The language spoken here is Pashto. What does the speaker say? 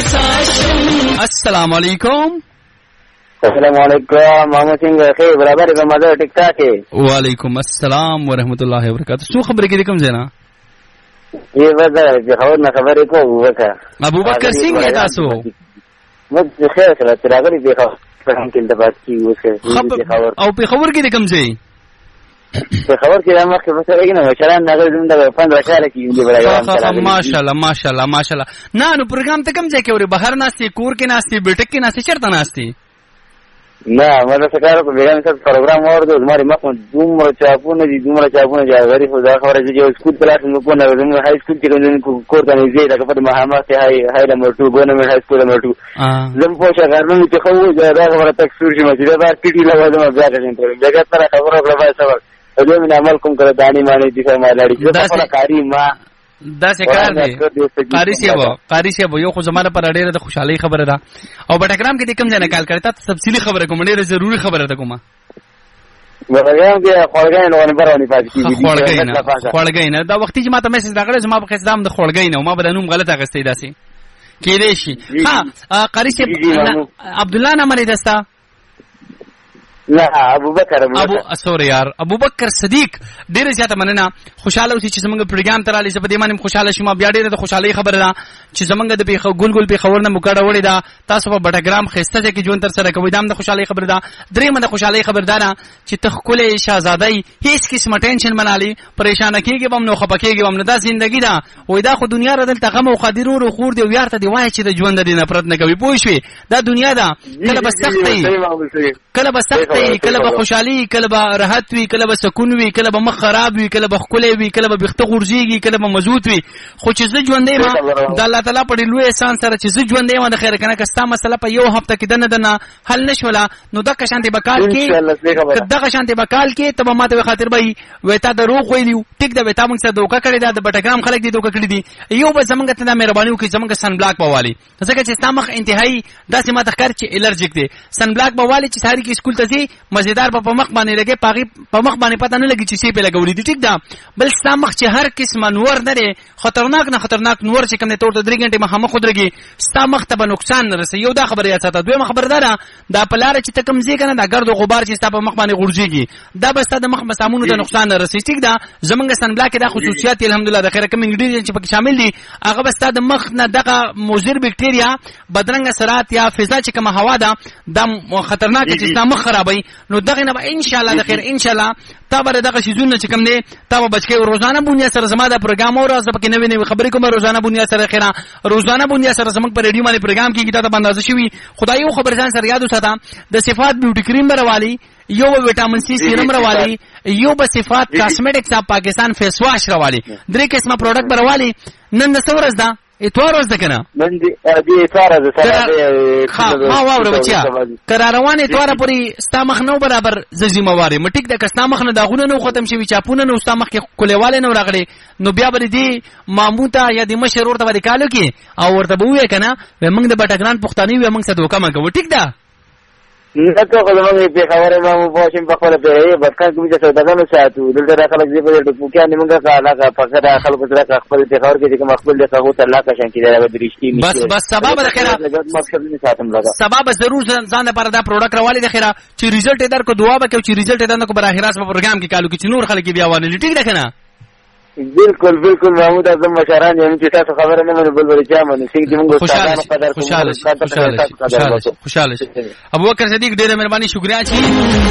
السلام علیکم. السلام علیکم محمد څنګه خیر برابر په مزه ټیک ټاک. وعلیکم السلام ورحمۃ اللہ وبرکاتہ. څو خبرې کې کوم ځای نه؟ یې وځه خبر نه خبرې کوو وکړه. ابوبکر څنګه تاسو؟ مې خیر سره تراغلي دی خو څنګه کې د بات کی وسه خبر او په خبر کې کوم ځای؟ په خبر کې هم مخکې وسه راګنه مشران نه زم د 15 کال کې دی برابر. ماشاءالله ماشاءالله ماشاءالله. نه نو پروګرام ته کوم ځای کې وره بهر ناشتي کور کې ناشتي بیٹک کې ناشتي چرته ناشتي؟ نه مله سکار په بیان سره پروګرام اورده زماري مخ دومره چاپونه دي غریب خدا خبره دي چې سکول کلاس نو کو نه زموږ هاي سکول کې کوم کور ته نږدې ده په مهمه کې هاي نمبر 2 ګورنمنت هاي سکول نمبر 2 زم په شګرنو چې خو دا خبره تکسور شي مې دا بار پټي لوازم بیا کوم ځای تر خبره غوړای سبب دې من عمل کوم کړه دانی معنی دي سم لاړی چې په کاری ما دا څه کار دی قاری صاحب یو خو زمانه پر ډیره د خوشحالي خبره ده او بټګرام کې د کوم ځای نه کال کړی تاسو تفصیلی خبره کوم ډیره ضروری خبره ده کومه بټګرام کې خړګای نه ونه برونی پاتې کیږي خړګای نه دا وختي چې ما ته میسج راغلی زما په خدام د خړګای نه ما به نوم غلط اغستې داسې کېدې شي. ها قاری صاحب عبد الله نامه لري دستا؟ نه ابوبکر سوري یار ابوبکر صدیق ډیره زیاته مننه. خوشاله اوسې چې زمونږ پروګرام تر علي زبدي باندې خوشاله شوم. بیا ډیره د خوشحالي خبره ده چې زمونږ د پیخ ګل په خبر نه مکړه وړي دا تاسو په بټګرام خسته کې جون تر سره کوي دام د خوشحالي خبره ده. درېمه د خوشحالي خبردارا چې تخکله شاهزادای هیڅ قسمه ټینشن منالي پریشان کیږي بم نو خپکیږي بم نو دا ژوندۍ ده وای دا خو دنیا را دلته غم او خادرو خور دی یار ته دی وای چې د ژوند د نفرت نه کوي پوه شوي دا دنیا ده کله بس سخت کله به خوشحالي کله به راحت وي کله به سکون وي کله به مخ خراب وي کله به خولې وي کله به بخته غورځيږي کله به مضبوط وي خو چې زه ژوندې ما د الله تعالی په ډېر لوی احسان سره چې زه ژوندې ما د خیر کنه کستا مسله په یو هفته کې دنه حل نشولا نو دغه شانتي بکال کې دغه شانتي بکال کې ته ما ته خاطر به وې تا دروغ ویلو ټیک دا وې تا موږ سره دوکا کړی دا د بټګرام خلک دي دوکا کړی دي یو به زمونږ ته د مهرباني وکړي زمونږ سن بلاک بوالي ځکه چې سامخ انتهایی داسې ما تخکر چې الرجیک دي سن بلاک بوالي چې ساری کې سکول ته سي مزیدار په مخ باندې لګي پاغي په مخ باندې پته نه لګي چې سی په لګولې دي ټیک دا بل سامخ چې هر قسم نور نه خطرناک نور چې کوم نه تور 3 غنټه مخه خودرګي سامخ ته به نقصان نه رسي. یو دا خبره یا ساته دویمه خبردار دا پلار چې تکم زی کنه دا ګرد او غبار چې ستاسو مخ باندې غورځيږي دا به ستاسو مخ مسامونو ته نقصان نه رسي ټیک دا زمونږ سن بلاک دا خصوصیات الحمدلله د خیره کوم انګریډینټ چې پکې شامل دي هغه به ستاسو مخ نه دغه مضر بکټریا بدرنګ اثرات یا فضا چې کوم هوا ده دا خطرناک چې ستاسو مخ خرابوي نو دغه نه ان شاء الله د خیر ان شاء الله تابره دغه شیزونه چې کوم دي تابه بچکی روزانه بونیا سره زما دا پروګرام او راز پکې نوې خبرې کوم روزانه بونیا سره خیره روزانه بونیا سره زموږ په ریډیو باندې پروګرام کې کیته باندې شوی خدای یو خبر ځان سره یاد وساته د صفات بیوټی کریم بروالی یو وټامین سی سیرم روالی یو به صفات کاسمیټکس اپ پاکستان فیس واش روالی درې قسمه پروډکټ بروالی نن د سورز دا اتوار ورځ کنه نن دی اتوار ورځ سره ما واوره بچیا قراروان اتوار پوری ستا مخ نو برابر ززیمواري مټیک د کستا مخ نه داغونه نو ختم شي چاپونه نو ستا مخ کې کولېواله نو راغلي نو بیا بل دی ماموتا یا د مشر ورته ودی کالو کې او ورته بوې کنه موږ د بټګران پښتاني و موږ څه دوکا مګو ټیک دا نه ته خو زموږ په خبره ما پوښتنه په خپل په بټکان کې چې دغه ساتو دلته راخلک دی په پوکیا نیمه کا علاقه پکړه خلکو سره خپل په خبر کې کوم خپل له هغه الله کا شان کې دا درشتي بس سبب د خیره مقصد نه ساتم لگا سبب ضرور ځان لپاره دا پروډکټ راوالي د خیره چې ریزلټ در کو دعا وکړو چې ریزلټ در کو براه راست په پروګرام کې کالو کې چې نور خلک بیا وانه ټیک ده کنه بالکل محمود اعظم مشران یم چې تاسو خبره نه منو بل چا منو چې موږ استادانو قدر خوشاله ابوبکر صدیق ډیره مهرباني شکریا چی